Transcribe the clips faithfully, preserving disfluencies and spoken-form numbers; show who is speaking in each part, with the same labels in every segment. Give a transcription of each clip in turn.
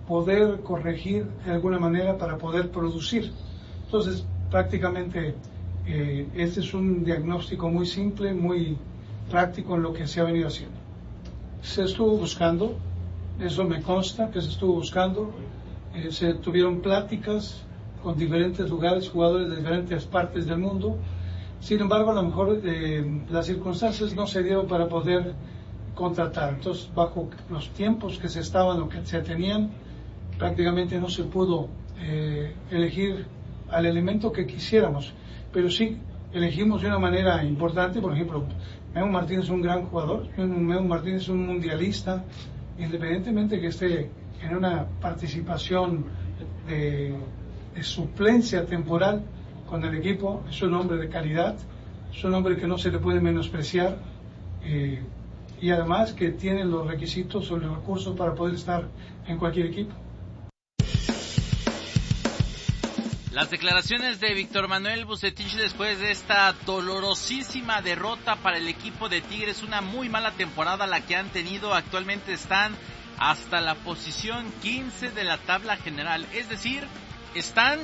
Speaker 1: poder corregir de alguna manera para poder producir. Entonces, prácticamente eh, este es un diagnóstico muy simple, muy práctico en lo que se ha venido haciendo. Se estuvo buscando, eso me consta que se estuvo buscando, eh, se tuvieron pláticas con diferentes lugares, jugadores de diferentes partes del mundo. Sin embargo, a lo mejor eh, las circunstancias no se dieron para poder contratar. Entonces, bajo los tiempos que se estaban o que se tenían, prácticamente no se pudo eh, elegir al elemento que quisiéramos, pero sí elegimos de una manera importante. Por ejemplo, Memo Martínez es un gran jugador, Memo Martínez es un mundialista, independientemente que esté en una participación de, de suplencia temporal con el equipo, es un hombre de calidad, es un hombre que no se le puede menospreciar, eh, y además que tiene los requisitos o los recursos para poder estar en cualquier equipo.
Speaker 2: Las declaraciones de Víctor Manuel Vucetich después de esta dolorosísima derrota para el equipo de Tigres, una muy mala temporada la que han tenido. Actualmente están hasta la posición quince de la tabla general, es decir, están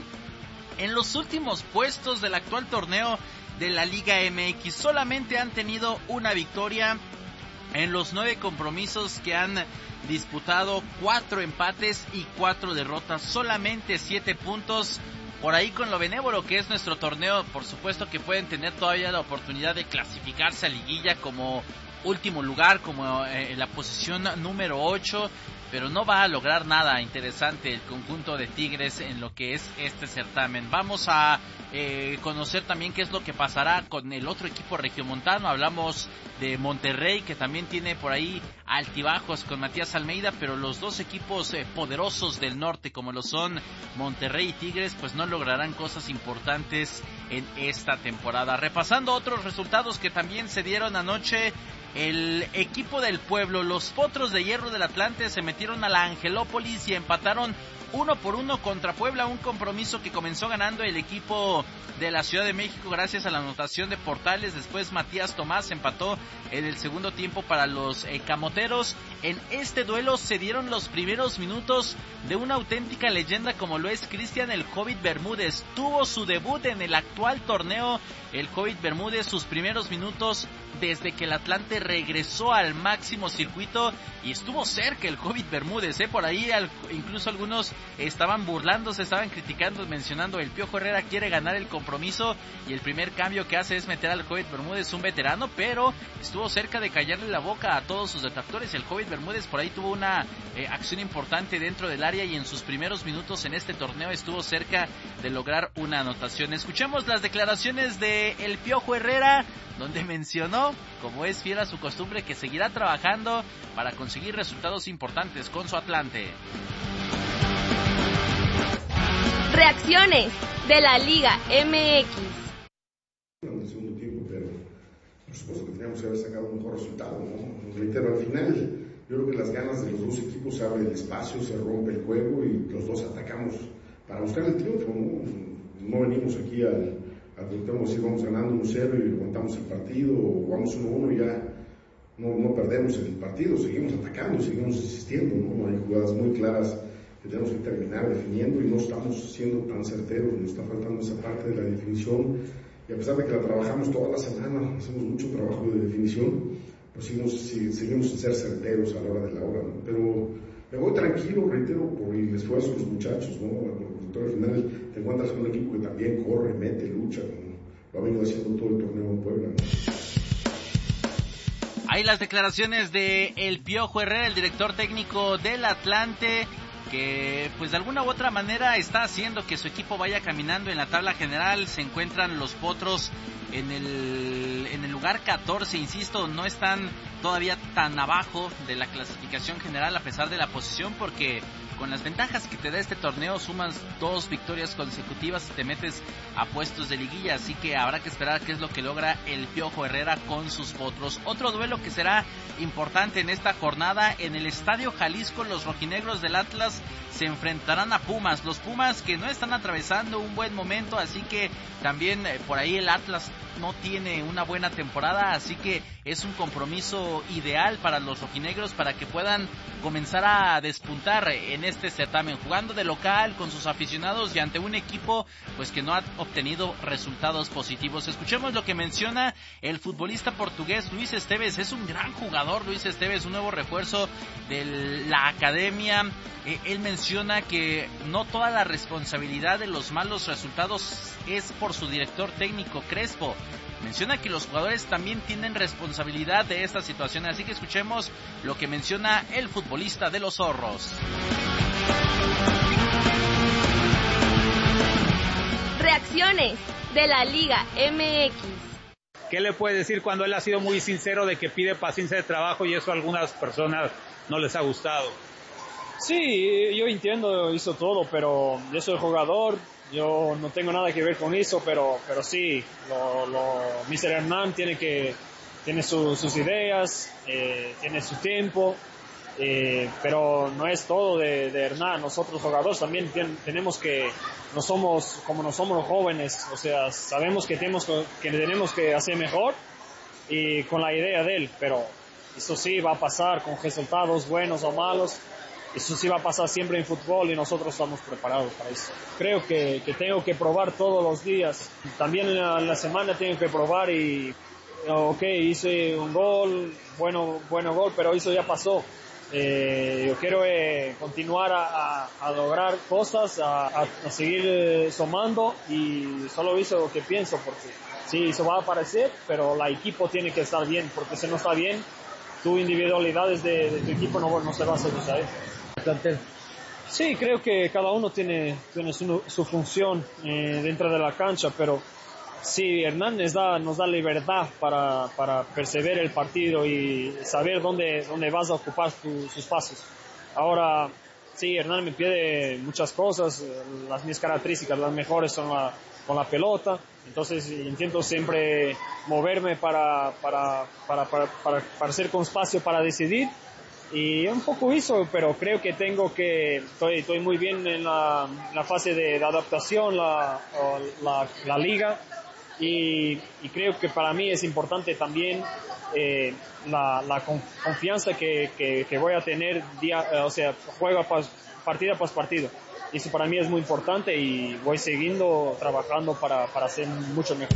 Speaker 2: en los últimos puestos del actual torneo de la Liga M X. Solamente han tenido una victoria en los nueve compromisos que han disputado, cuatro empates y cuatro derrotas, solamente siete puntos. Por ahí con lo benévolo que es nuestro torneo, por supuesto que pueden tener todavía la oportunidad de clasificarse a liguilla como último lugar, como eh, en la posición número ocho, pero no va a lograr nada interesante el conjunto de Tigres en lo que es este certamen. Vamos a eh, conocer también qué es lo que pasará con el otro equipo regiomontano. Hablamos de Monterrey, que también tiene por ahí altibajos con Matías Almeida, pero los dos equipos eh, poderosos del norte, como lo son Monterrey y Tigres, pues no lograrán cosas importantes en esta temporada. Repasando otros resultados que también se dieron anoche, el equipo del pueblo, los Potros de Hierro del Atlante, se metieron a la Angelópolis y empataron uno por uno contra Puebla, un compromiso que comenzó ganando el equipo de la Ciudad de México gracias a la anotación de Portales. Después Matías Tomás empató en el segundo tiempo para los eh, camoteros. En este duelo se dieron los primeros minutos de una auténtica leyenda como lo es Cristian el Hobbit Bermúdez. Tuvo su debut en el actual torneo el Hobbit Bermúdez, sus primeros minutos desde que el Atlante regresó al máximo circuito, y estuvo cerca el Hobbit Bermúdez, ¿eh? Por ahí al, incluso algunos estaban burlándose, estaban criticando, mencionando el Piojo Herrera quiere ganar el compromiso y el primer cambio que hace es meter al Hobbit Bermúdez, un veterano, pero estuvo cerca de callarle la boca a todos sus detractores. El Hobbit Bermúdez por ahí tuvo una eh, acción importante dentro del área y en sus primeros minutos en este torneo estuvo cerca de lograr una anotación. Escuchemos las declaraciones de el Piojo Herrera, donde mencionó, como es fiel a su costumbre, que seguirá trabajando para conseguir resultados importantes con su Atlante.
Speaker 3: Reacciones de la Liga M X.
Speaker 4: En el segundo tiempo, pero por supuesto que teníamos que haber sacado un mejor resultado, ¿no? Reitero, al final yo creo que las ganas de los dos equipos se abre el espacio, se rompe el juego y los dos atacamos para buscar el triunfo, ¿no? No venimos aquí al Tenemos que decir vamos ganando uno cero y aguantamos el partido, o vamos uno uno y ya no, no perdemos el partido, seguimos atacando, seguimos insistiendo, ¿no? Hay jugadas muy claras que tenemos que terminar definiendo y no estamos siendo tan certeros, nos está faltando esa parte de la definición, y a pesar de que la trabajamos toda la semana, hacemos mucho trabajo de definición, pues seguimos, seguimos sin ser certeros a la hora de la hora, ¿no? Pero me voy tranquilo, reitero, por el esfuerzo de los muchachos, ¿no? Al final te encuentras con un equipo que también corre, mete, lucha, como lo ha venido haciendo todo el torneo en Puebla, ¿no?
Speaker 2: Hay las declaraciones de el Piojo Herrera, el director técnico del Atlante, que pues de alguna u otra manera está haciendo que su equipo vaya caminando en la tabla general. Se encuentran los Potros en el en el lugar catorce, insisto, no están todavía tan abajo de la clasificación general a pesar de la posición, porque con las ventajas que te da este torneo sumas dos victorias consecutivas y te metes a puestos de liguilla, así que habrá que esperar qué es lo que logra el Piojo Herrera con sus Potros. Otro duelo que será importante en esta jornada, en el Estadio Jalisco, los rojinegros del Atlas se enfrentarán a Pumas, los Pumas que no están atravesando un buen momento, así que también eh, por ahí el Atlas no tiene una buena temporada, así que es un compromiso ideal para los rojinegros para que puedan comenzar a despuntar en este certamen, jugando de local con sus aficionados y ante un equipo pues que no ha obtenido resultados positivos. Escuchemos lo que menciona el futbolista portugués Luis Esteves. Es un gran jugador Luis Esteves, un nuevo refuerzo de la academia. Eh, él menciona que no toda la responsabilidad de los malos resultados es por su director técnico Crespo. Menciona que los jugadores también tienen responsabilidad de esta situación, así que escuchemos lo que menciona el futbolista de los Zorros.
Speaker 3: Reacciones de la Liga M X.
Speaker 5: ¿Qué le puede decir cuando él ha sido muy sincero de que pide paciencia de trabajo y eso a algunas personas no les ha gustado?
Speaker 6: Sí, yo entiendo, hizo todo, pero yo soy jugador, yo no tengo nada que ver con eso, pero, pero sí, lo, lo, mister Hernán tiene que, tiene su, sus ideas, eh, tiene su tiempo, eh, pero no es todo de, de Hernán. Nosotros jugadores también ten, tenemos que, no somos como no somos jóvenes, o sea, sabemos que tenemos que tenemos que hacer mejor y con la idea de él, pero eso sí va a pasar con resultados buenos o malos. Eso sí va a pasar siempre en fútbol y nosotros estamos preparados para eso. Creo que, que tengo que probar todos los días. También en la, en la semana tengo que probar y, ok, hice un gol, bueno, bueno gol, pero eso ya pasó. Eh, yo quiero eh, continuar a, a, a lograr cosas, a, a, a seguir eh, sumando y solo hice lo que pienso, porque sí, eso va a aparecer, pero el equipo tiene que estar bien, porque si no está bien, tu individualidades de, de tu equipo no, no se va a hacer usar. Sí, creo que cada uno tiene, tiene su, su función eh, dentro de la cancha, pero sí, Hernán nos da, nos da libertad para, para perseverar el partido y saber dónde, dónde vas a ocupar tu, sus pasos. Ahora, sí, Hernán me pide muchas cosas, las mis características, las mejores son la, con la pelota, entonces intento siempre moverme para, para, para, para, para, para ser con espacio para decidir. Y un poco eso, pero creo que tengo que, estoy, estoy muy bien en la, la fase de, de adaptación, la, la, la liga, y, y creo que para mí es importante también eh, la, la confianza que, que, que voy a tener día, o sea, juego pas, partida tras partido. Eso para mí es muy importante y voy siguiendo trabajando para, para ser mucho mejor.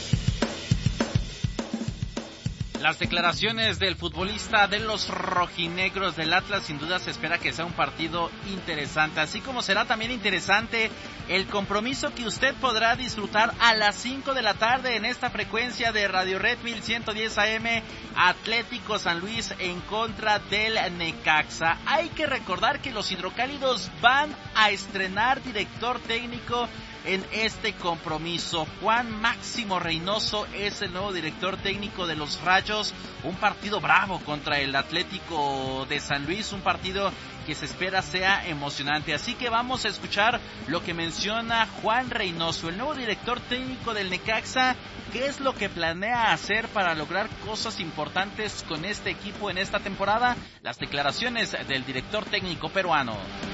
Speaker 2: Las declaraciones del futbolista de los rojinegros del Atlas, sin duda se espera que sea un partido interesante, así como será también interesante el compromiso que usted podrá disfrutar a las cinco de la tarde en esta frecuencia de Radio Red mil ciento diez A M, Atlético San Luis en contra del Necaxa. Hay que recordar que los hidrocálidos van a estrenar director técnico en este compromiso. Juan Máximo Reynoso es el nuevo director técnico de los Rayos. Un partido bravo contra el Atlético de San Luis, un partido que se espera sea emocionante. Así que vamos a escuchar lo que menciona Juan Reynoso, el nuevo director técnico del Necaxa. ¿Qué es lo que planea hacer para lograr cosas importantes con este equipo en esta temporada? Las declaraciones del director técnico peruano.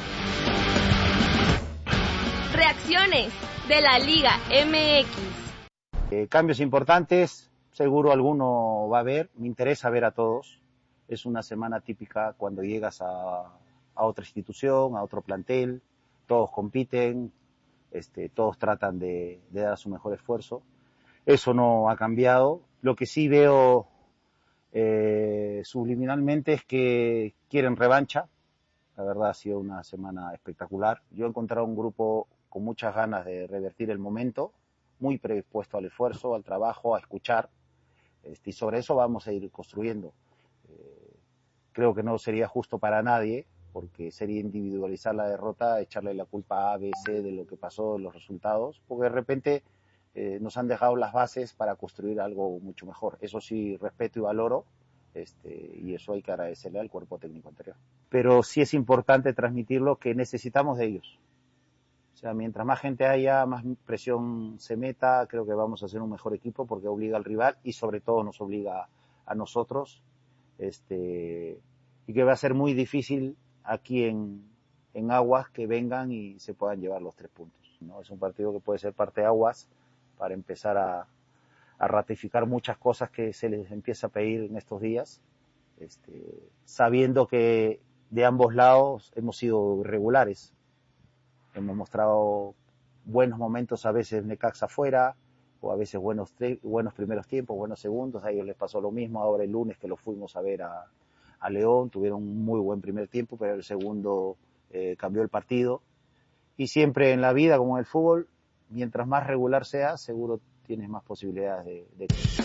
Speaker 3: Reacciones de la Liga M X.
Speaker 7: Eh, cambios importantes, seguro alguno va a haber, me interesa ver a todos. Es una semana típica cuando llegas a, a otra institución, a otro plantel, todos compiten, este, todos tratan de, de dar su mejor esfuerzo. Eso no ha cambiado. Lo que sí veo eh, subliminalmente es que quieren revancha. La verdad ha sido una semana espectacular. Yo he encontrado un grupo con muchas ganas de revertir el momento, muy predispuesto al esfuerzo, al trabajo, a escuchar, este, y sobre eso vamos a ir construyendo. Eh, creo que no sería justo para nadie, porque sería individualizar la derrota, echarle la culpa a A, B, C de lo que pasó, de los resultados, porque de repente eh, nos han dejado las bases para construir algo mucho mejor. Eso sí, respeto y valoro, este, y eso hay que agradecerle al cuerpo técnico anterior. Pero sí es importante transmitirlo que necesitamos de ellos. O sea, mientras más gente haya, más presión se meta, creo que vamos a hacer un mejor equipo porque obliga al rival y sobre todo nos obliga a nosotros, este, y que va a ser muy difícil aquí en, en Aguas que vengan y se puedan llevar los tres puntos, ¿no? Es un partido que puede ser parte de Aguas para empezar a, a ratificar muchas cosas que se les empieza a pedir en estos días, este, sabiendo que de ambos lados hemos sido irregulares. Hemos mostrado buenos momentos, a veces Necaxa afuera, o a veces buenos, tre- buenos primeros tiempos, buenos segundos. A ellos les pasó lo mismo ahora el lunes que los fuimos a ver a, a León. Tuvieron un muy buen primer tiempo, pero el segundo eh, cambió el partido. Y siempre en la vida, como en el fútbol, mientras más regular sea, seguro tienes más posibilidades de, de...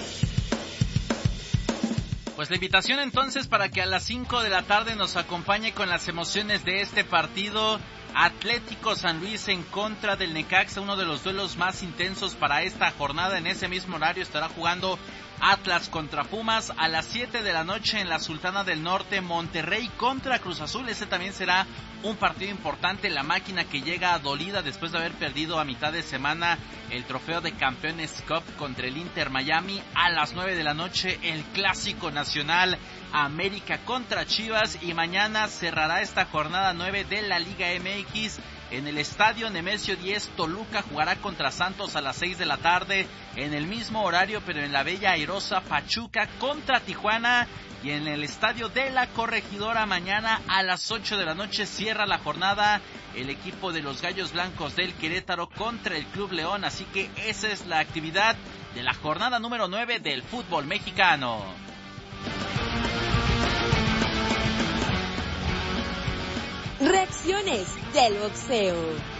Speaker 2: Pues la invitación entonces para que a las cinco de la tarde nos acompañe con las emociones de este partido. Atlético San Luis en contra del Necaxa, uno de los duelos más intensos para esta jornada. En ese mismo horario estará jugando Atlas contra Pumas. A las siete de la noche en la Sultana del Norte, Monterrey contra Cruz Azul. Ese también será un partido importante. La máquina que llega dolida después de haber perdido a mitad de semana el trofeo de Campeones Cup contra el Inter Miami. A las nueve de la noche el Clásico Nacional, América contra Chivas. Y mañana cerrará esta jornada nueve de la Liga M X en el Estadio Nemesio diez. Toluca jugará contra Santos a las seis de la tarde, en el mismo horario pero en la Bella Airosa, Pachuca contra Tijuana. Y en el Estadio de la Corregidora mañana a las ocho de la noche cierra la jornada el equipo de los Gallos Blancos del Querétaro contra el Club León. Así que esa es la actividad de la jornada número nueve del fútbol mexicano.
Speaker 3: Reacciones del boxeo.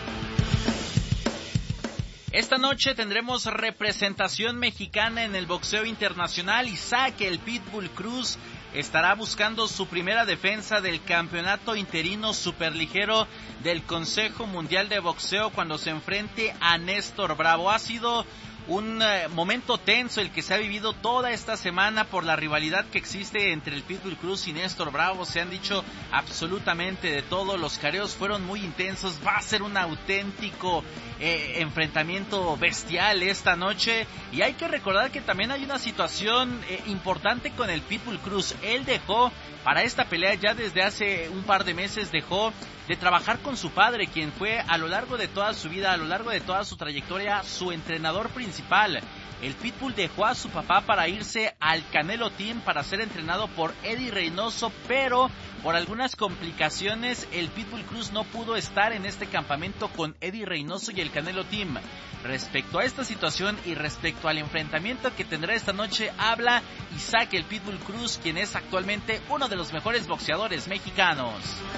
Speaker 2: Esta noche tendremos representación mexicana en el boxeo internacional. Isaac el Pitbull Cruz estará buscando su primera defensa del campeonato interino superligero del Consejo Mundial de Boxeo cuando se enfrente a Néstor Bravo. Ha sido un eh, momento tenso el que se ha vivido toda esta semana por la rivalidad que existe entre el Pitbull Cruz y Néstor Bravo. Se han dicho absolutamente de todo, los careos fueron muy intensos. Va a ser un auténtico eh, enfrentamiento bestial esta noche. Y hay que recordar que también hay una situación eh, importante con el Pitbull Cruz. Él dejó para esta pelea ya desde hace un par de meses, dejó de trabajar con su padre, quien fue a lo largo de toda su vida, a lo largo de toda su trayectoria, su entrenador principal. El Pitbull dejó a su papá para irse al Canelo Team para ser entrenado por Eddie Reynoso, pero por algunas complicaciones el Pitbull Cruz no pudo estar en este campamento con Eddie Reynoso y el Canelo Team. Respecto a esta situación y respecto al enfrentamiento que tendrá esta noche, habla Isaac el Pitbull Cruz, quien es actualmente uno de los mejores boxeadores mexicanos.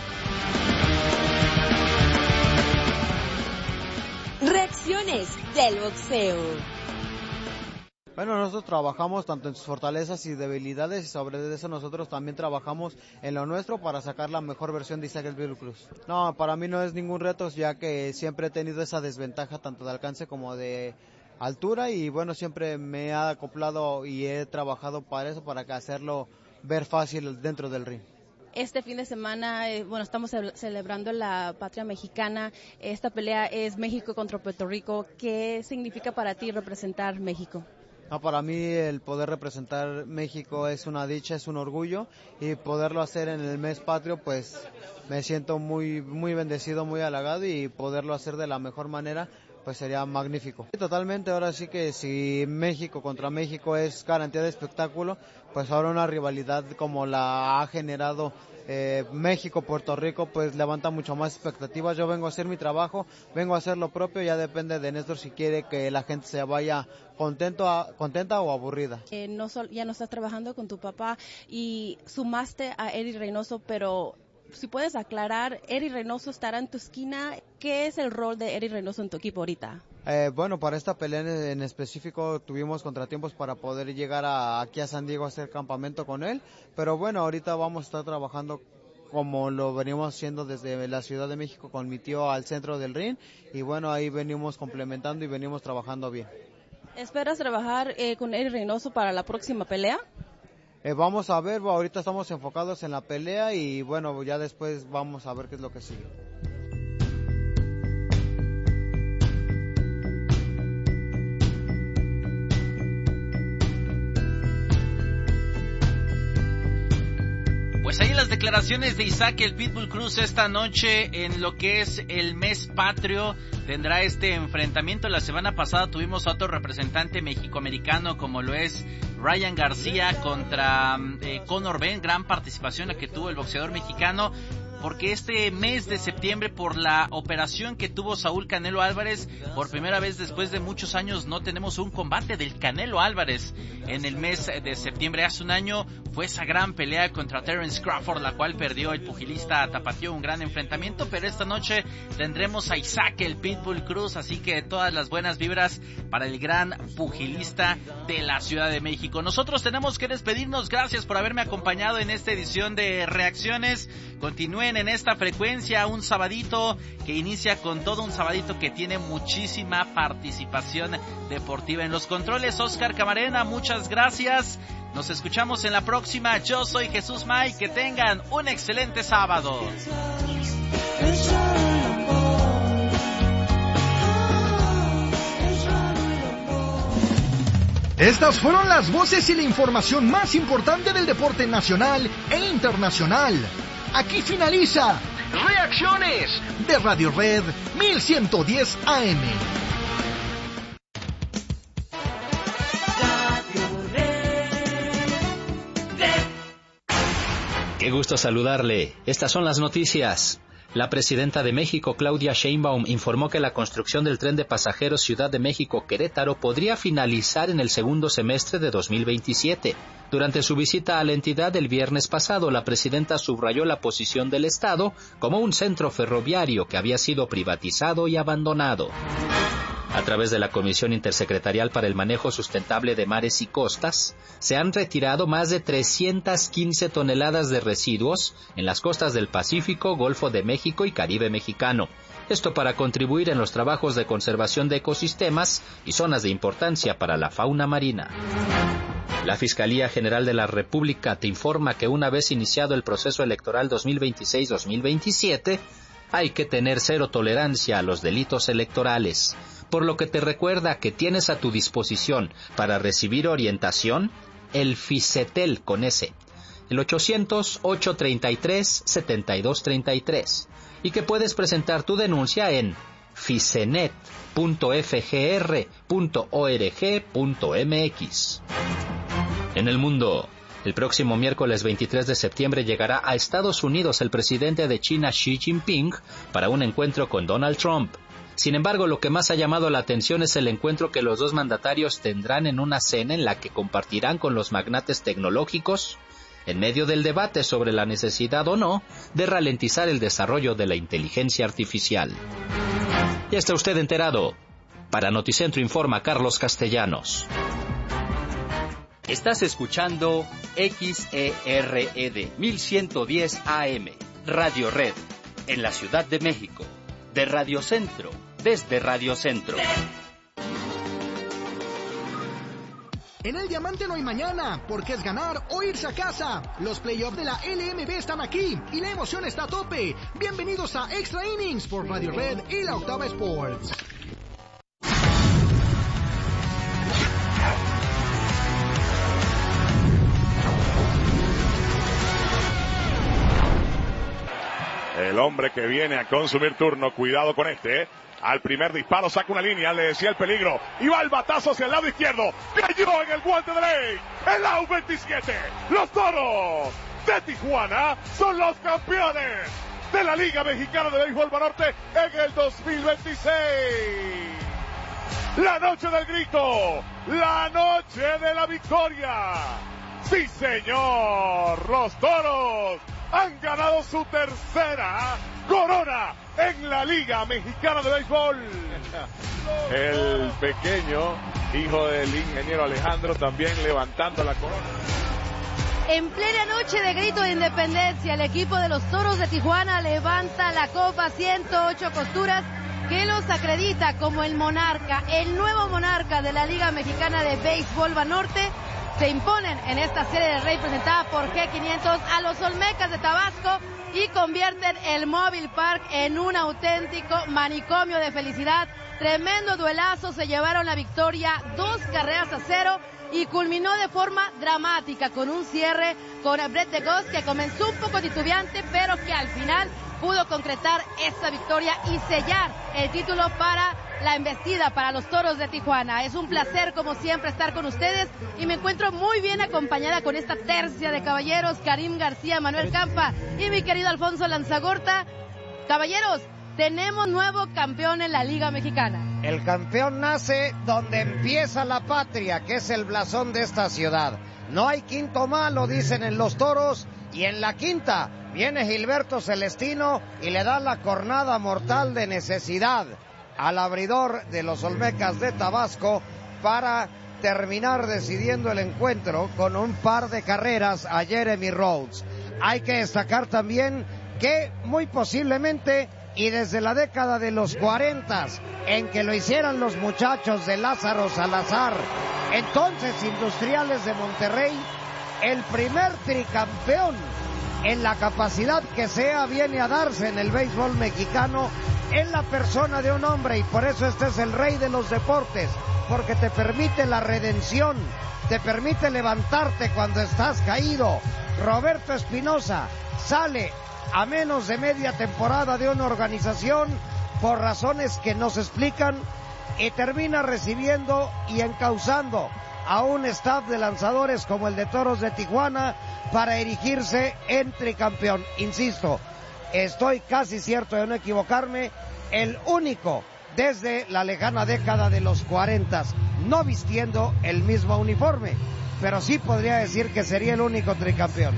Speaker 3: Reacciones del boxeo.
Speaker 8: Bueno, nosotros trabajamos tanto en sus fortalezas y debilidades, y sobre eso nosotros también trabajamos en lo nuestro para sacar la mejor versión de Isaac el Pitbull Cruz. No, para mí no es ningún reto, ya que siempre he tenido esa desventaja tanto de alcance como de altura, y bueno, siempre me he acoplado y he trabajado para eso, para que hacerlo ver fácil dentro del ring.
Speaker 9: Este fin de semana, eh, bueno, estamos celebrando la patria mexicana. Esta pelea es México contra Puerto Rico. ¿Qué significa para ti representar México?
Speaker 8: No, para mí el poder representar México es una dicha, es un orgullo, y poderlo hacer en el mes patrio, pues me siento muy, muy bendecido, muy halagado, y poderlo hacer de la mejor manera, pues sería magnífico. Totalmente, ahora sí que si México contra México es garantía de espectáculo, pues ahora una rivalidad como la ha generado eh, México-Puerto Rico, pues levanta mucho más expectativas. Yo vengo a hacer mi trabajo, vengo a hacer lo propio, ya depende de Néstor si quiere que la gente se vaya contento a, contenta o aburrida.
Speaker 9: Eh, no sol, ya no estás trabajando con tu papá y sumaste a Eddie Reynoso, pero si puedes aclarar, Eddie Reynoso estará en tu esquina. ¿Qué es el rol de Eddie Reynoso en tu equipo ahorita?
Speaker 8: Eh, bueno, para esta pelea en, en específico tuvimos contratiempos para poder llegar a, aquí a San Diego a hacer campamento con él, pero bueno, ahorita vamos a estar trabajando como lo venimos haciendo desde la Ciudad de México con mi tío al centro del ring, y bueno, ahí venimos complementando y venimos trabajando bien.
Speaker 9: ¿Esperas trabajar eh, con Eddie Reynoso para la próxima pelea?
Speaker 8: Eh, vamos a ver, ahorita estamos enfocados en la pelea y bueno, ya después vamos a ver qué es lo que sigue.
Speaker 2: Pues ahí las declaraciones de Isaac el Pitbull Cruz esta noche en lo que es el mes patrio. Tendrá este enfrentamiento. La semana pasada tuvimos a otro representante mexicoamericano como lo es Ryan García contra eh, Conor Benn. Gran participación la que tuvo el boxeador mexicano. porque este mes de septiembre, por la operación que tuvo Saúl Canelo Álvarez, por primera vez después de muchos años no tenemos un combate del Canelo Álvarez en el mes de septiembre. Hace un año fue esa gran pelea contra Terence Crawford, la cual perdió el pugilista tapatío, un gran enfrentamiento, pero esta noche tendremos a Isaac el Pitbull Cruz, así que todas las buenas vibras para el gran pugilista de la Ciudad de México. Nosotros tenemos que despedirnos, gracias por haberme acompañado en esta edición de Reacciones. Continúen en esta frecuencia, un sabadito que inicia con todo, un sabadito que tiene muchísima participación deportiva. En los controles, Oscar Camarena, muchas gracias. Nos escuchamos en la próxima. Yo soy Jesús May. Que tengan un excelente sábado.
Speaker 10: Estas fueron las voces y la información más importante del deporte nacional e internacional. Aquí finaliza Reacciones de Radio Red mil ciento diez A M.
Speaker 11: Qué gusto saludarle. Estas son las noticias. La presidenta de México, Claudia Sheinbaum, informó que la construcción del tren de pasajeros Ciudad de México-Querétaro podría finalizar en el segundo semestre de dos mil veintisiete. Durante su visita a la entidad el viernes pasado, la presidenta subrayó la posición del Estado como un centro ferroviario que había sido privatizado y abandonado. A través de la Comisión Intersecretarial para el Manejo Sustentable de Mares y Costas, se han retirado más de trescientas quince toneladas de residuos en las costas del Pacífico, Golfo de México y Caribe mexicano. Esto para contribuir en los trabajos de conservación de ecosistemas y zonas de importancia para la fauna marina. La Fiscalía General de la República te informa que una vez iniciado el proceso electoral dos mil veintiséis dos mil veintisiete, hay que tener cero tolerancia a los delitos electorales, por lo que te recuerda que tienes a tu disposición para recibir orientación el FICETEL con S, el ochocientos, ochocientos treinta y tres, setenta y dos treinta y tres, y que puedes presentar tu denuncia en ficenet punto f g r punto org punto m x. En el mundo, el próximo miércoles veintitrés de septiembre llegará a Estados Unidos el presidente de China Xi Jinping para un encuentro con Donald Trump. Sin embargo, lo que más ha llamado la atención es el encuentro que los dos mandatarios tendrán en una cena en la que compartirán con los magnates tecnológicos, en medio del debate sobre la necesidad o no de ralentizar el desarrollo de la inteligencia artificial. Ya está usted enterado. Para Noticentro informa Carlos Castellanos.
Speaker 12: Estás escuchando X E R E D mil ciento diez A M, Radio Red, en la Ciudad de México, de Radio Centro, desde Radio Centro.
Speaker 10: En el Diamante no hay mañana, porque es ganar o irse a casa. Los playoffs de la L M B están aquí y la emoción está a tope. Bienvenidos a Extra Innings por Radio Red y la Octava Sports.
Speaker 13: El hombre que viene a consumir turno, cuidado con este, ¿eh? Al primer disparo saca una línea, le decía el peligro, y va el batazo hacia el lado izquierdo, cayó en el guante de ley, el A U veintisiete, los Toros de Tijuana son los campeones de la Liga Mexicana de Béisbol Banorte en el dos mil veintiséis. La noche del grito, la noche de la victoria. Sí señor, los Toros han ganado su tercera corona en la Liga Mexicana de Béisbol.
Speaker 14: El pequeño hijo del ingeniero Alejandro también levantando la corona.
Speaker 15: En plena noche de grito de independencia, el equipo de los Toros de Tijuana levanta la copa ciento ocho costuras que los acredita como el monarca, el nuevo monarca de la Liga Mexicana de Béisbol Banorte. Se imponen en esta serie de rey presentada por G quinientos a los Olmecas de Tabasco y convierten el Mobile Park en un auténtico manicomio de felicidad. Tremendo duelazo, se llevaron la victoria, dos carreras a cero, y culminó de forma dramática con un cierre con Brett DeGoss, que comenzó un poco titubeante, pero que al final pudo concretar esta victoria y sellar el título para la embestida para los Toros de Tijuana. Es un placer, como siempre, estar con ustedes y me encuentro muy bien acompañada con esta tercia de caballeros, Karim García, Manuel Campa y mi querido Alfonso Lanzagorta. Caballeros, tenemos nuevo campeón en la Liga Mexicana.
Speaker 16: El campeón nace donde empieza la patria, que es el blasón de esta ciudad. No hay quinto malo, dicen en los Toros, y en la quinta viene Gilberto Celestino y le da la cornada mortal de necesidad al abridor de los Olmecas de Tabasco para terminar decidiendo el encuentro con un par de carreras a Jeremy Rhodes. Hay que destacar también que muy posiblemente y desde la década de los cuarentas, en que lo hicieran los muchachos de Lázaro Salazar, entonces Industriales de Monterrey, el primer tricampeón en la capacidad que sea viene a darse en el béisbol mexicano en la persona de un hombre, y por eso este es el rey de los deportes, porque te permite la redención, te permite levantarte cuando estás caído. Roberto Espinoza sale a menos de media temporada de una organización por razones que no se explican y termina recibiendo y encauzando a un staff de lanzadores como el de Toros de Tijuana para erigirse en tricampeón. Insisto, estoy casi cierto de no equivocarme, el único desde la lejana década de los cuarentas, no vistiendo el mismo uniforme, pero sí podría decir que sería el único tricampeón.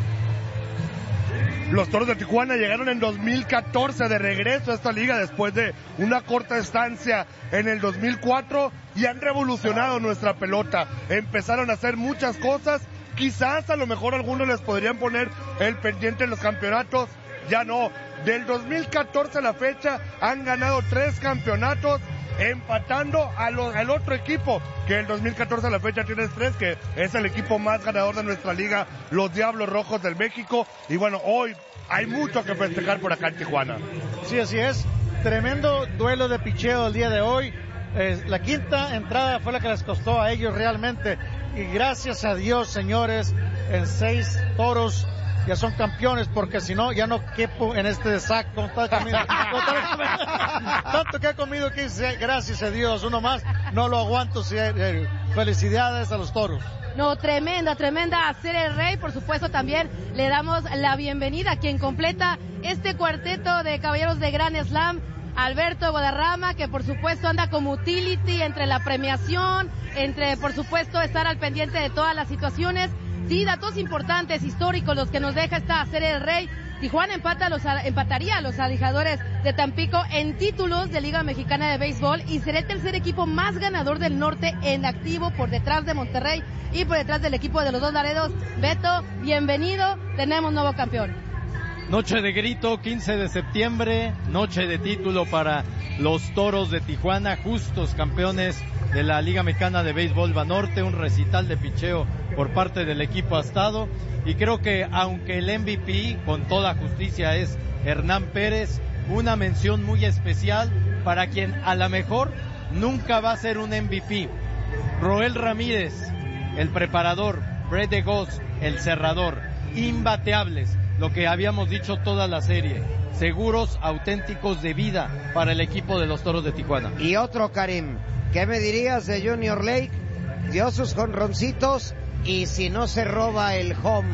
Speaker 17: Los Toros de Tijuana llegaron en dos mil catorce de regreso a esta liga después de una corta estancia en el dos mil cuatro y han revolucionado nuestra pelota. Empezaron a hacer muchas cosas, quizás a lo mejor algunos les podrían poner el pendiente en los campeonatos, ya no. Del dos mil catorce a la fecha han ganado tres campeonatos, empatando a lo, al otro equipo que el dos mil catorce a la fecha tiene tres, que es el equipo más ganador de nuestra liga, los Diablos Rojos del México. Y bueno, hoy hay mucho que festejar por acá en Tijuana.
Speaker 18: Sí, así es. Tremendo duelo de picheo el día de hoy. Eh, la quinta entrada fue la que les costó a ellos realmente. Y gracias a Dios, señores, en seis toros ya son campeones, porque si no, ya no quepo en este saco. Con toda comida, con toda comida. Tanto que ha comido que gracias a Dios, uno más, no lo aguanto. Felicidades a los Toros.
Speaker 15: No, tremenda, tremenda hacer el rey. Por supuesto, también le damos la bienvenida a quien completa este cuarteto de caballeros de Grand Slam, Alberto Guadarrama, que por supuesto anda como utility entre la premiación, entre por supuesto estar al pendiente de todas las situaciones. Sí, datos importantes, históricos, los que nos deja esta serie del Rey. Tijuana empata a los, empataría a los Alijadores de Tampico en títulos de Liga Mexicana de Béisbol y será el tercer equipo más ganador del norte en activo, por detrás de Monterrey y por detrás del equipo de los Dos Laredos. Beto, bienvenido, tenemos nuevo campeón.
Speaker 19: Noche de grito, quince de septiembre, noche de título para los Toros de Tijuana, justos campeones de la Liga Mexicana de Béisbol Banorte, un recital de picheo por parte del equipo astado, y creo que aunque el M V P con toda justicia es Hernán Pérez, una mención muy especial para quien a lo mejor nunca va a ser un M V P, Roel Ramírez, el preparador, Brett DeGoss, el cerrador, imbateables, lo que habíamos dicho toda la serie, seguros auténticos de vida para el equipo de los Toros de Tijuana.
Speaker 16: Y otro, Karim, ¿qué me dirías de Junior Lake? Dio sus jonroncitos y si no se roba el home,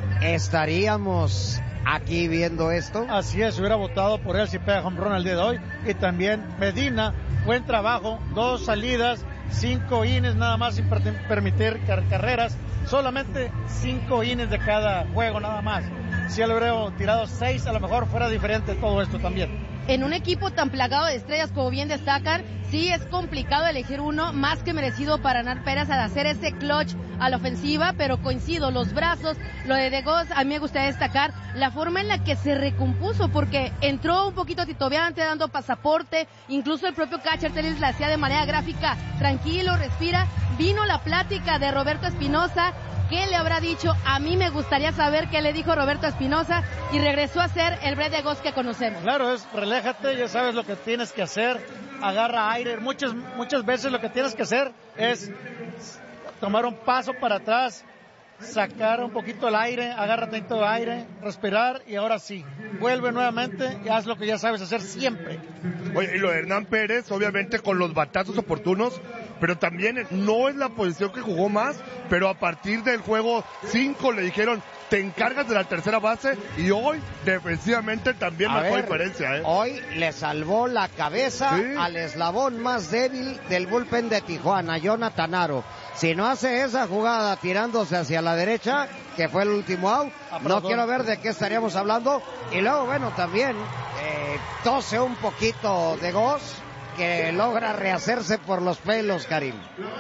Speaker 16: ¿estaríamos aquí viendo esto?
Speaker 18: Así es, hubiera votado por él si pega home run el día de hoy. Y también Medina, buen trabajo, dos salidas, cinco innings nada más sin per- permitir car- carreras, solamente cinco innings de cada juego nada más. Si él hubiera tirado seis, a lo mejor fuera diferente todo esto también.
Speaker 15: En un equipo tan plagado de estrellas como bien destacan, sí es complicado elegir uno, más que merecido para Hernán Pérez al hacer ese clutch a la ofensiva, pero coincido, los brazos, lo de DeGoss, a mí me gustaría destacar la forma en la que se recompuso, porque entró un poquito titubeante, dando pasaporte, incluso el propio catcher Telis la hacía de manera gráfica, tranquilo, respira, vino la plática de Roberto Espinoza. ¿Qué le habrá dicho? A mí me gustaría saber qué le dijo Roberto Espinoza, y regresó a ser el Brett DeGoss que conocemos.
Speaker 18: Claro, es reléjate, ya sabes lo que tienes que hacer, agarra aire. Muchas, muchas veces lo que tienes que hacer es tomar un paso para atrás, sacar un poquito el aire, agárrate todo el aire, respirar y ahora sí, vuelve nuevamente y haz lo que ya sabes hacer siempre.
Speaker 17: Oye, y lo de Hernán Pérez, obviamente con los batazos oportunos, pero también no es la posición que jugó más, pero a partir del juego cinco le dijeron, te encargas de la tercera base, y hoy defensivamente también marcó diferencia, ¿eh?
Speaker 16: Hoy le salvó la cabeza ¿Sí? al eslabón más débil del bullpen de Tijuana, Jonathan Aro. Si no hace esa jugada tirándose hacia la derecha, que fue el último out, ah, no quiero ver de qué estaríamos hablando. Y luego, bueno, también eh, tose un poquito de Goss, que logra rehacerse por los pelos, Karim.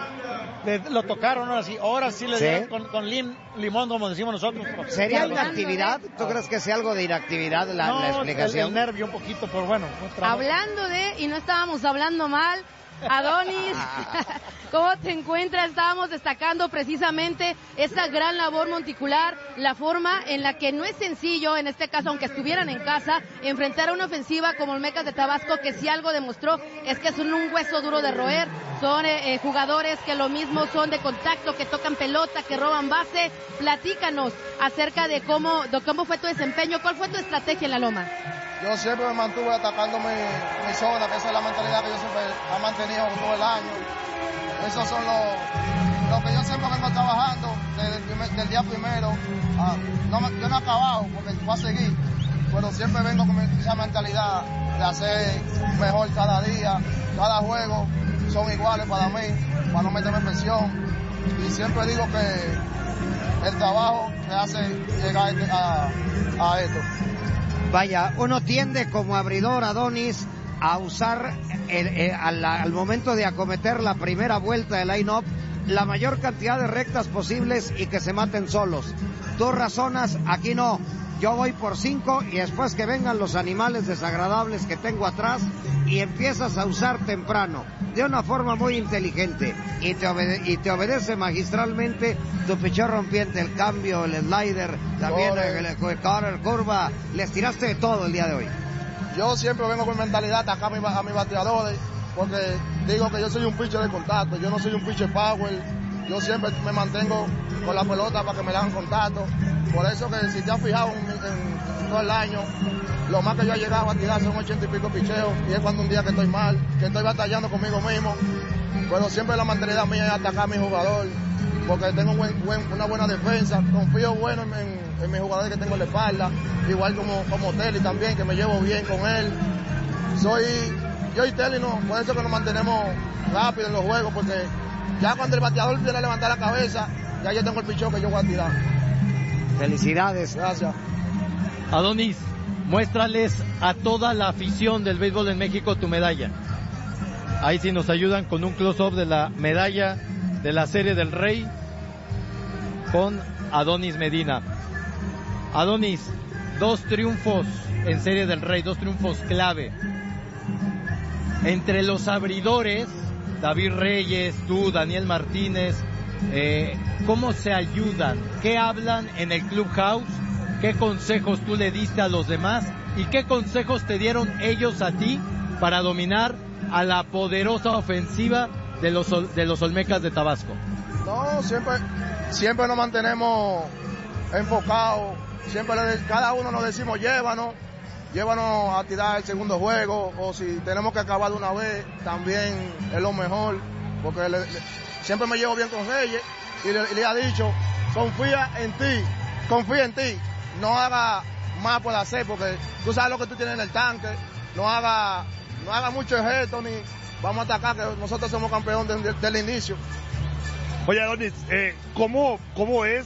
Speaker 18: Le, lo tocaron ahora sí, ahora sí le
Speaker 16: ¿Sí?
Speaker 18: dieron con, con lim, limón, como decimos nosotros.
Speaker 16: ¿Sería inactividad? ¿Tú crees que sea algo de inactividad la,
Speaker 18: no,
Speaker 16: la explicación?
Speaker 18: El, el nervio un poquito, pero bueno.
Speaker 15: Hablando de, y no estábamos hablando mal, Adonis, ¿cómo te encuentras? Estábamos destacando precisamente esa gran labor monticular, la forma en la que no es sencillo, en este caso, aunque estuvieran en casa, enfrentar a una ofensiva como el Mecas de Tabasco, que si algo demostró es que son un hueso duro de roer, son eh, eh, jugadores que lo mismo son de contacto, que tocan pelota, que roban base. Platícanos acerca de cómo, de cómo fue tu desempeño, cuál fue tu estrategia en la loma.
Speaker 20: Yo siempre me mantuve atacando mi, mi zona, que esa es la mentalidad que yo siempre he mantenido todo el año. Esos son los lo que yo siempre vengo trabajando desde el primer, del día primero. Ah, no, yo no he acabado porque voy a seguir, pero siempre vengo con esa mentalidad de hacer mejor cada día, cada juego son iguales para mí, para no meterme presión. Y siempre digo que el trabajo me hace llegar a, a esto.
Speaker 16: Vaya, uno tiende como abridor, Adonis, a usar el, el, al, al momento de acometer la primera vuelta del line-up la mayor cantidad de rectas posibles y que se maten solos. Dos razonas, aquí no. Yo voy por cinco y después que vengan los animales desagradables que tengo atrás y empiezas a usar temprano, de una forma muy inteligente, y te, obede- y te obedece magistralmente tu pichón rompiente, el cambio, el slider, también el, el, el cutter, curva, les tiraste de todo el día de hoy.
Speaker 20: Yo siempre vengo con mentalidad de atacar a, mi, a mis bateadores, porque digo que yo soy un pitcher de contacto, yo no soy un pitcher power, yo siempre me mantengo con la pelota para que me le hagan contacto. Por eso que si te has fijado en, en, en todo el año, lo más que yo he llegado a tirar son ochenta y pico picheos, y es cuando un día que estoy mal, que estoy batallando conmigo mismo, pero siempre la mentalidad mía es atacar a mi jugador, porque tengo buen, buen, una buena defensa, confío bueno en, en, en mi jugador que tengo en la espalda, igual como, como Telly también, que me llevo bien con él. Soy, yo y Telly, no, por eso que nos mantenemos rápido en los juegos, porque ya cuando el bateador viene a levantar la cabeza, ya yo tengo el picheo que yo voy a tirar.
Speaker 16: Felicidades.
Speaker 20: Gracias.
Speaker 19: Adonis, muéstrales a toda la afición del béisbol en México tu medalla. Ahí sí nos ayudan con un close-up de la medalla de la Serie del Rey con Adonis Medina. Adonis, dos triunfos en Serie del Rey, dos triunfos clave. Entre los abridores, David Reyes, tú, Daniel Martínez, eh, ¿cómo se ayudan? ¿Qué hablan en el clubhouse? ¿Qué consejos tú le diste a los demás? ¿Y qué consejos te dieron ellos a ti para dominar a la poderosa ofensiva de los, de los Olmecas de Tabasco?
Speaker 20: No, siempre, siempre nos mantenemos enfocados, siempre le, cada uno nos decimos llévanos, llévanos a tirar el segundo juego, o si tenemos que acabar de una vez, también es lo mejor, porque le, le, siempre me llevo bien con Reyes y le, le ha dicho, confía en ti, confía en ti, no haga más por hacer, porque tú sabes lo que tú tienes en el tanque, no haga, no haga mucho ejército, ni vamos a atacar, que nosotros somos campeones desde, desde el inicio.
Speaker 17: Oye, Adonis, eh, ¿cómo, cómo es?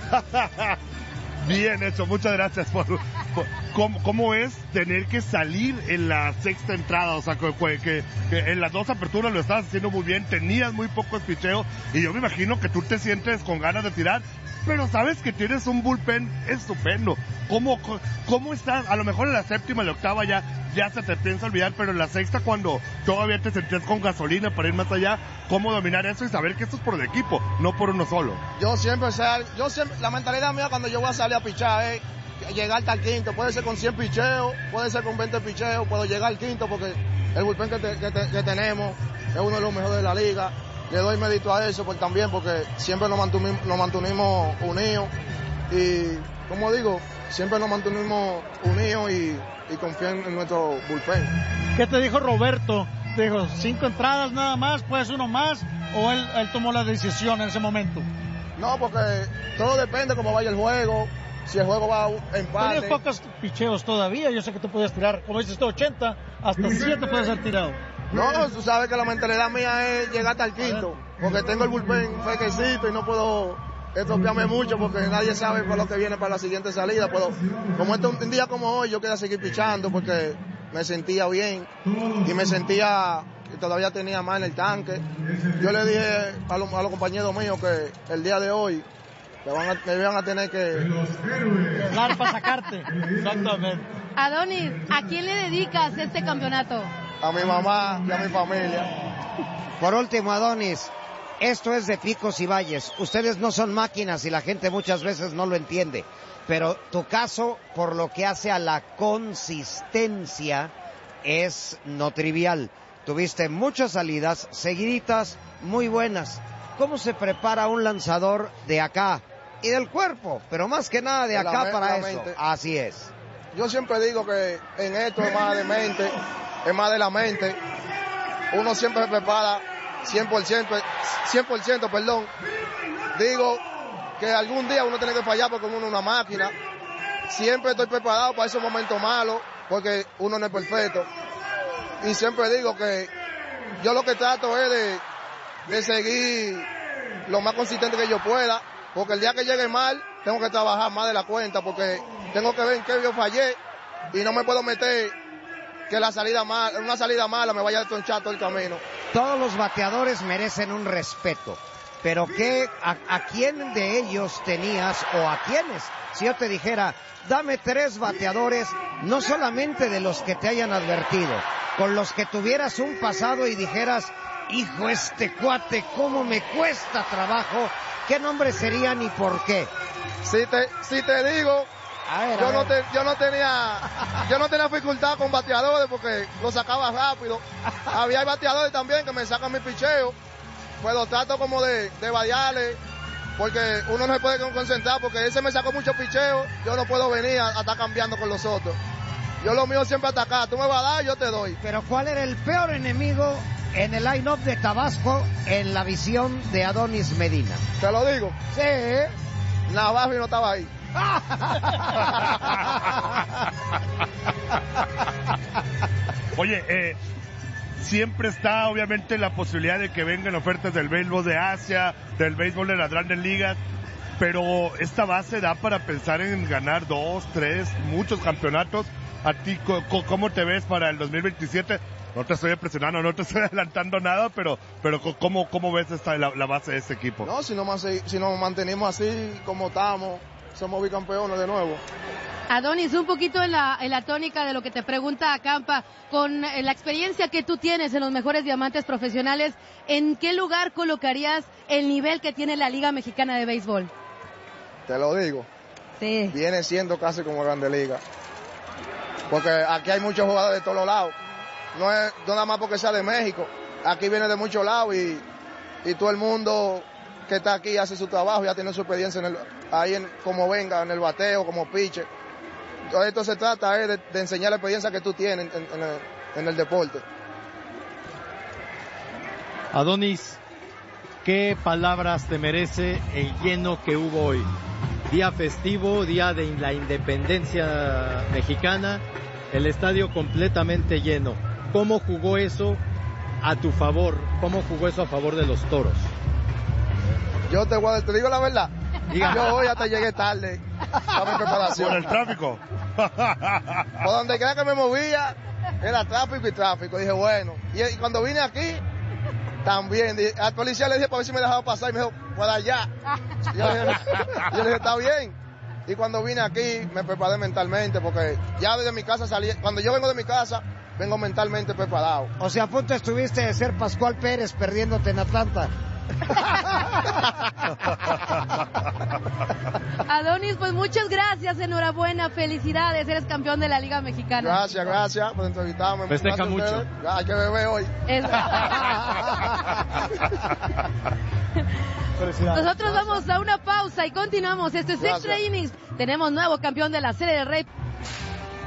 Speaker 17: Bien hecho, muchas gracias por, por ¿cómo, cómo es tener que salir en la sexta entrada, o sea, que, que, que en las dos aperturas lo estabas haciendo muy bien, tenías muy pocos picheos, y yo me imagino que tú te sientes con ganas de tirar, pero sabes que tienes un bullpen estupendo. ¿Cómo, cómo estás? A lo mejor en la séptima y la octava ya, ya se te piensa olvidar, pero en la sexta, cuando todavía te sentías con gasolina para ir más allá, ¿cómo dominar eso y saber que esto es por el equipo, no por uno solo?
Speaker 20: Yo siempre, sea, yo siempre, la mentalidad mía cuando yo voy a salir a pichar es llegar hasta el quinto, puede ser con cien picheos, puede ser con veinte picheos, puedo llegar al quinto porque el bullpen que, te, que, te, que tenemos es uno de los mejores de la liga. le doy mérito a eso pues, también porque siempre nos mantuvimos, nos mantuvimos unidos y, como digo, siempre nos mantuvimos unidos y, y confían en nuestro bullpen.
Speaker 18: ¿Qué te dijo Roberto? Te dijo, cinco entradas nada más, puedes uno más, o él, él tomó la decisión en ese momento.
Speaker 20: No, porque todo depende cómo vaya el juego, si el juego va a empate.
Speaker 18: Tenías pocos picheos todavía, yo sé que tú podías tirar, como dices tú, ochenta, hasta siete puedes haber tirado.
Speaker 20: No, tú sabes que la mentalidad mía es llegar hasta el quinto, porque tengo el bullpen fequecito y no puedo estropearme mucho porque nadie sabe por lo que viene para la siguiente salida. Pero como este un día como hoy, yo quería seguir pichando porque me sentía bien y me sentía que todavía tenía más en el tanque. Yo le dije a, lo, a los compañeros míos que el día de hoy me van a, me van a tener que
Speaker 18: dar para sacarte. Exactamente.
Speaker 15: Adonis, ¿a quién le dedicas este campeonato?
Speaker 20: A mi mamá y a mi familia.
Speaker 16: Por último, Adonis, esto es de picos y valles. Ustedes no son máquinas y la gente muchas veces no lo entiende. Pero tu caso, por lo que hace a la consistencia, es no trivial. Tuviste muchas salidas seguiditas muy buenas. ¿Cómo se prepara un lanzador de acá y del cuerpo? Pero más que nada de acá
Speaker 20: la,
Speaker 16: para
Speaker 20: la
Speaker 16: eso.
Speaker 20: mente.
Speaker 16: Así es.
Speaker 20: Yo siempre digo que en esto es más de mente, es más de la mente. Uno siempre se prepara cien por ciento, cien por ciento, perdón. Digo que algún día uno tiene que fallar porque uno es una máquina. Siempre estoy preparado para esos momentos malos porque uno no es perfecto. Y siempre digo que yo lo que trato es de, de seguir lo más consistente que yo pueda, porque el día que llegue mal tengo que trabajar más de la cuenta porque tengo que ver en qué yo fallé y no me puedo meter que la salida mal, una salida mala me vaya a tronchar todo el camino.
Speaker 16: Todos los bateadores merecen un respeto, pero ¿qué, a, a quién de ellos tenías o a quiénes? Si yo te dijera, dame tres bateadores, no solamente de los que te hayan advertido, con los que tuvieras un pasado y dijeras, hijo, este cuate, cómo me cuesta trabajo, ¿qué nombres serían y por qué?
Speaker 20: Si te, si te digo,
Speaker 16: a ver,
Speaker 20: yo,
Speaker 16: a
Speaker 20: no
Speaker 16: ver.
Speaker 20: te, yo no tenía yo no tenía dificultad con bateadores porque lo sacaba rápido. Había bateadores también que me sacan mi picheo, pues lo trato como de, de variarle, porque uno no se puede concentrar porque ese me sacó mucho picheo, yo no puedo venir a, a estar cambiando con los otros. Yo lo mío siempre atacar, tú me vas a dar, yo te doy.
Speaker 16: Pero ¿cuál era el peor enemigo en el line-up de Tabasco en la visión de Adonis Medina?
Speaker 20: ¿Te lo digo?
Speaker 16: Sí.
Speaker 20: Navajo y no estaba ahí.
Speaker 17: Oye, eh, siempre está obviamente la posibilidad de que vengan ofertas del béisbol de Asia, del béisbol de las grandes ligas, pero esta base da para pensar en ganar dos, tres, muchos campeonatos. ¿A ti cómo te ves para el dos mil veintisiete? No te estoy presionando, no te estoy adelantando nada, pero pero ¿cómo, cómo ves esta, la, la base de este equipo?
Speaker 20: No, si, no, si nos mantenemos así como estamos, somos bicampeones de nuevo.
Speaker 15: Adonis, un poquito en la, en la tónica de lo que te pregunta Acampa, con la experiencia que tú tienes en los mejores diamantes profesionales, ¿en qué lugar colocarías el nivel que tiene la Liga Mexicana de Béisbol?
Speaker 20: Te lo digo.
Speaker 15: Sí.
Speaker 20: Viene siendo casi como Grande Liga. Porque aquí hay muchos jugadores de todos los lados. No es no nada más porque sea de México. Aquí viene de muchos lados y, y todo el mundo que está aquí hace su trabajo, ya tiene su experiencia en el, ahí en, como venga, en el bateo, como pitcher. Todo esto se trata eh, de, de enseñar la experiencia que tú tienes en, en, el, en el deporte.
Speaker 19: Adonis, ¿qué palabras te merece el lleno que hubo hoy? Día festivo, día de la independencia mexicana, el estadio completamente lleno. ¿Cómo jugó eso a tu favor? ¿Cómo jugó eso a favor de los Toros?
Speaker 20: Yo te, voy a, te digo la verdad.
Speaker 19: Diga.
Speaker 20: Yo hoy hasta llegué tarde a mi preparación.
Speaker 17: ¿Por el tráfico?
Speaker 20: Por donde quiera que me movía, era tráfico y tráfico. Dije, bueno. Y, y cuando vine aquí, también. Dije, al policía le dije para ver si me dejaba pasar y me dijo, pues allá. Yo le dije, yo le dije, está bien. Y cuando vine aquí, me preparé mentalmente, porque ya desde mi casa salí. Cuando yo vengo de mi casa, vengo mentalmente preparado.
Speaker 16: O sea, a punto estuviste de ser Pascual Pérez perdiéndote en Atlanta.
Speaker 15: Adonis, Innings, pues muchas gracias, enhorabuena, felicidades, eres campeón de la Liga Mexicana.
Speaker 20: Gracias, gracias por entrevistarme.
Speaker 19: Festeja mucho.
Speaker 20: Hay que beber hoy.
Speaker 15: Es... Nosotros vamos a una pausa y continuamos. Esto es Extra Innings. Tenemos nuevo campeón de la Serie del Rey.